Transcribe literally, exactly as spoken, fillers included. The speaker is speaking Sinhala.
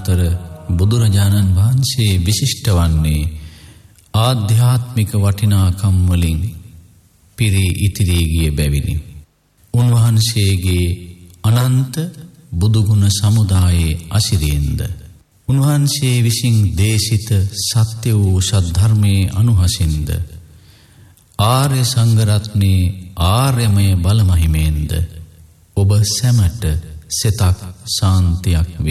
අතර බුදුරජාණන් වහන්සේ විශිෂ්ට වන්නේ ආධ්‍යාත්මික වටිනාකම් වලින් පිරී ඉතිරී ගිය බැවිනි. උන්වහන්සේගේ අනන්ත බුදුගුණ සමුදායේ අසිරියෙන්ද උන්වහන්සේ විසින් දේශිත සත්‍ය වූ සද්ධර්මයේ අනුහසින්ද ආර්ය සංඝරත්නයේ ආර්යමය බලමහිමෙන්ද ඔබ සැමට සිතක් සාන්තියක් වේ.